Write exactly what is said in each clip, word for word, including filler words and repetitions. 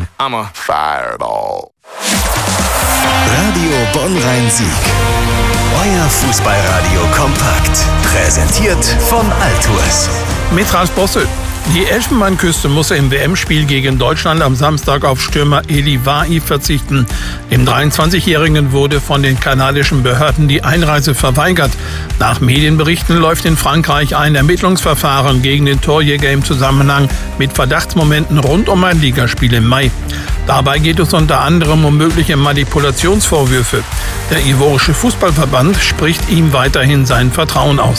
Song I'm a Fireball. Radio Bonn-Rhein-Sieg. Euer Fußballradio kompakt. Präsentiert von Altours. Mit Ralf Bosse. Die Elfenbeinküste musste im W M-Spiel gegen Deutschland am Samstag auf Stürmer Eli Wahi verzichten. Dem dreiundzwanzigjährigen wurde von den kanadischen Behörden die Einreise verweigert. Nach Medienberichten läuft in Frankreich ein Ermittlungsverfahren gegen den Torjäger im Zusammenhang mit Verdachtsmomenten rund um ein Ligaspiel im Mai. Dabei geht es unter anderem um mögliche Manipulationsvorwürfe. Der ivorische Fußballverband spricht ihm weiterhin sein Vertrauen aus.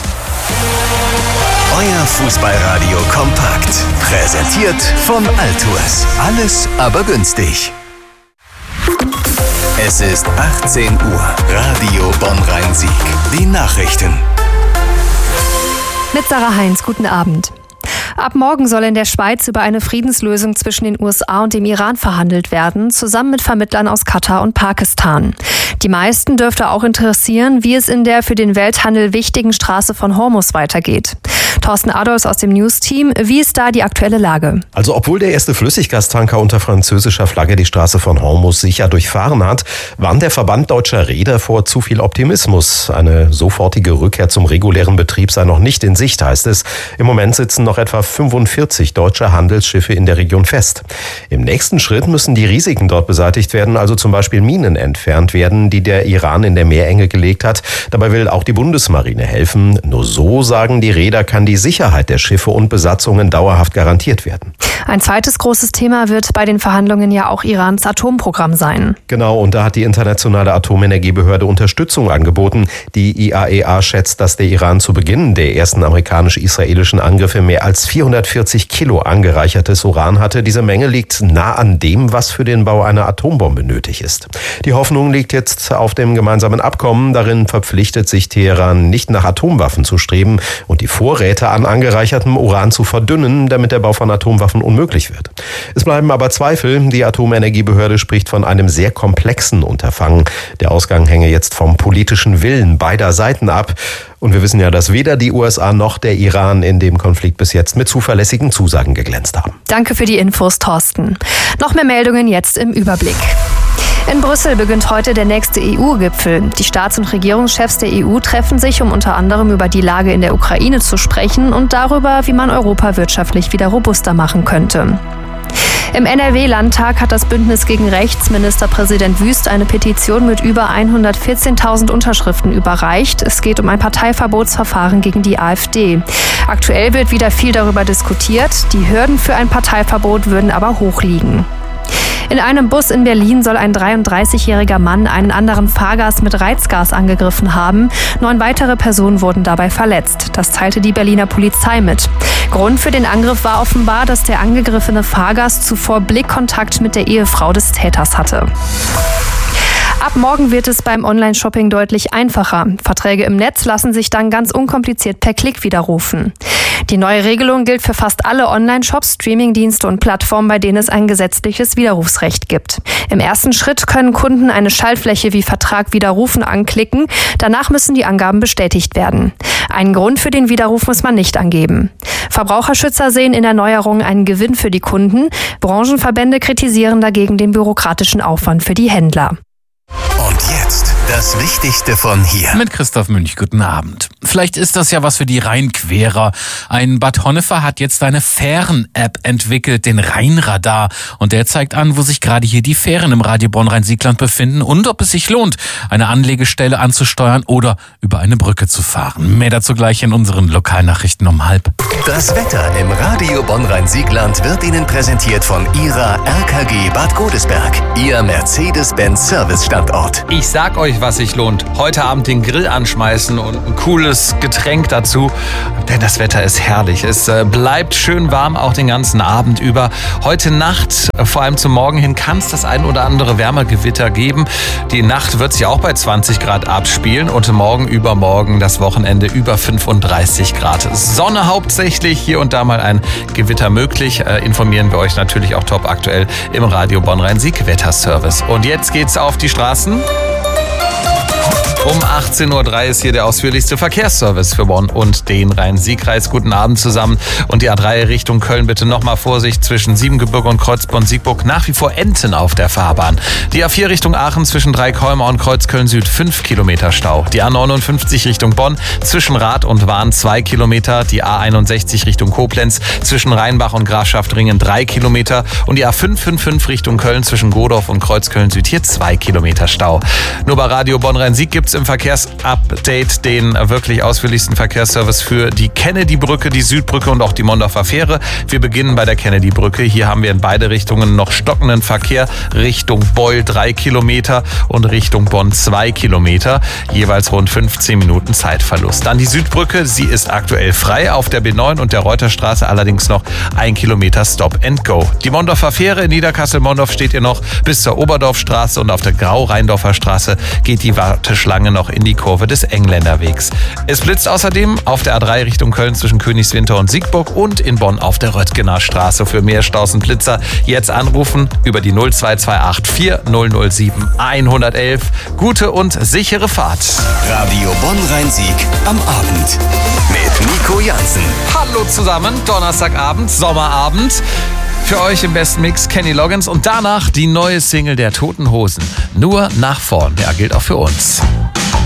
Euer Fußballradio kompakt. Präsentiert von Altours. Alles aber günstig. Es ist achtzehn Uhr. Radio Bonn-Rhein-Sieg. Die Nachrichten. Mit Sarah Heinz, guten Abend. Ab morgen soll in der Schweiz über eine Friedenslösung zwischen den U S A und dem Iran verhandelt werden, zusammen mit Vermittlern aus Katar und Pakistan. Die meisten dürfte auch interessieren, wie es in der für den Welthandel wichtigen Straße von Hormuz weitergeht. Thorsten Adolfs aus dem News-Team, wie ist da die aktuelle Lage? Also obwohl der erste Flüssiggastanker unter französischer Flagge die Straße von Hormuz sicher durchfahren hat, warnt der Verband deutscher Reeder vor zu viel Optimismus. Eine sofortige Rückkehr zum regulären Betrieb sei noch nicht in Sicht, heißt es. Im Moment sitzen noch etwa fünfundvierzig deutsche Handelsschiffe in der Region fest. Im nächsten Schritt müssen die Risiken dort beseitigt werden, also zum Beispiel Minen entfernt werden, die der Iran in der Meerenge gelegt hat. Dabei will auch die Bundesmarine helfen. Nur so, sagen die Reeder, kann die Sicherheit der Schiffe und Besatzungen dauerhaft garantiert werden. Ein zweites großes Thema wird bei den Verhandlungen ja auch Irans Atomprogramm sein. Genau, und da hat die internationale Atomenergiebehörde Unterstützung angeboten. Die I A E A schätzt, dass der Iran zu Beginn der ersten amerikanisch-israelischen Angriffe mehr als vierhundertvierzig Kilo angereichertes Uran hatte. Diese Menge liegt nah an dem, was für den Bau einer Atombombe nötig ist. Die Hoffnung liegt jetzt auf dem gemeinsamen Abkommen. Darin verpflichtet sich Teheran, nicht nach Atomwaffen zu streben und die Vorräte an angereichertem Uran zu verdünnen, damit der Bau von Atomwaffen unmöglich wird. Es bleiben aber Zweifel. Die Atomenergiebehörde spricht von einem sehr komplexen Unterfangen. Der Ausgang hänge jetzt vom politischen Willen beider Seiten ab. Und wir wissen ja, dass weder die U S A noch der Iran in dem Konflikt bis jetzt mit zuverlässigen Zusagen geglänzt haben. Danke für die Infos, Thorsten. Noch mehr Meldungen jetzt im Überblick. In Brüssel beginnt heute der nächste E U-Gipfel. Die Staats- und Regierungschefs der E U treffen sich, um unter anderem über die Lage in der Ukraine zu sprechen und darüber, wie man Europa wirtschaftlich wieder robuster machen könnte. Im N R W-Landtag hat das Bündnis gegen Rechts Ministerpräsident Wüst eine Petition mit über hundertvierzehntausend Unterschriften überreicht. Es geht um ein Parteiverbotsverfahren gegen die AfD. Aktuell wird wieder viel darüber diskutiert. Die Hürden für ein Parteiverbot würden aber hoch liegen. In einem Bus in Berlin soll ein dreiunddreißigjähriger Mann einen anderen Fahrgast mit Reizgas angegriffen haben. Neun weitere Personen wurden dabei verletzt. Das teilte die Berliner Polizei mit. Grund für den Angriff war offenbar, dass der angegriffene Fahrgast zuvor Blickkontakt mit der Ehefrau des Täters hatte. Ab morgen wird es beim Online-Shopping deutlich einfacher. Verträge im Netz lassen sich dann ganz unkompliziert per Klick widerrufen. Die neue Regelung gilt für fast alle Online-Shops, Streamingdienste und Plattformen, bei denen es ein gesetzliches Widerrufsrecht gibt. Im ersten Schritt können Kunden eine Schaltfläche wie Vertrag widerrufen anklicken. Danach müssen die Angaben bestätigt werden. Einen Grund für den Widerruf muss man nicht angeben. Verbraucherschützer sehen in der Neuerung einen Gewinn für die Kunden. Branchenverbände kritisieren dagegen den bürokratischen Aufwand für die Händler. Und jetzt das Wichtigste von hier. Mit Christoph Münch, guten Abend. Vielleicht ist das ja was für die Rheinquerer. Ein Bad Honnefer hat jetzt eine Fähren-App entwickelt, den Rheinradar. Und der zeigt an, wo sich gerade hier die Fähren im Radio Bonn-Rhein-Siegland befinden und ob es sich lohnt, eine Anlegestelle anzusteuern oder über eine Brücke zu fahren. Mehr dazu gleich in unseren Lokalnachrichten um halb. Das Wetter im Radio Bonn-Rhein-Siegland wird Ihnen präsentiert von Ihrer R K G Bad Godesberg, Ihr Mercedes-Benz-Service-Standort. Ich sag euch, was sich lohnt. Heute Abend den Grill anschmeißen und ein cooles Getränk dazu, denn das Wetter ist herrlich. Es bleibt schön warm, auch den ganzen Abend über. Heute Nacht, vor allem zum Morgen hin, kann es das ein oder andere Wärmegewitter geben. Die Nacht wird sich auch bei zwanzig Grad abspielen und morgen übermorgen das Wochenende über fünfunddreißig Grad. Sonne hauptsächlich, hier und da mal ein Gewitter möglich. Äh, informieren wir euch natürlich auch top aktuell im Radio Bonn-Rhein-Sieg Wetterservice. Und jetzt geht's auf die Straßen. Um achtzehn Uhr drei ist hier der ausführlichste Verkehrsservice für Bonn und den Rhein-Sieg-Kreis. Guten Abend zusammen. Und die A drei Richtung Köln bitte nochmal Vorsicht zwischen Siebengebirge und Kreuzborn-Siegburg. Nach wie vor Enten auf der Fahrbahn. Die A vier Richtung Aachen zwischen Dreikolmar und Kreuzköln-Süd fünf Kilometer Stau. Die A neunundfünfzig Richtung Bonn zwischen Rath und Wahn zwei Kilometer. Die A einundsechzig Richtung Koblenz zwischen Rheinbach und Grafschaft-Ringen drei Kilometer. Und die A fünf fünf fünf Richtung Köln zwischen Godorf und Kreuzköln-Süd hier zwei Kilometer Stau. Nur bei Radio Bonn-Rhein-Sieg gibt es im Verkehrsupdate den wirklich ausführlichsten Verkehrsservice für die Kennedy-Brücke, die Südbrücke und auch die Mondorfer Fähre. Wir beginnen bei der Kennedy-Brücke. Hier haben wir in beide Richtungen noch stockenden Verkehr. Richtung Beul drei Kilometer und Richtung Bonn zwei Kilometer. Jeweils rund fünfzehn Minuten Zeitverlust. Dann die Südbrücke. Sie ist aktuell frei auf der B neun und der Reuterstraße, allerdings noch ein Kilometer Stop and Go. Die Mondorfer Fähre in Niederkassel-Mondorf steht ihr noch bis zur Oberdorfstraße und auf der Grau-Rheindorfer Straße geht die Warteschlange noch in die Kurve des Engländerwegs. Es blitzt außerdem auf der A drei Richtung Köln zwischen Königswinter und Siegburg und in Bonn auf der Röttgener Straße. Für mehr Staus und Blitzer jetzt anrufen über die null zwei zwei acht vier null null sieben eins eins eins. Gute und sichere Fahrt. Radio Bonn-Rhein-Sieg am Abend mit Nico Jansen. Hallo zusammen, Donnerstagabend, Sommerabend. Für euch im besten Mix Kenny Loggins und danach die neue Single der Toten Hosen. Nur nach vorn. Ja, gilt auch für uns.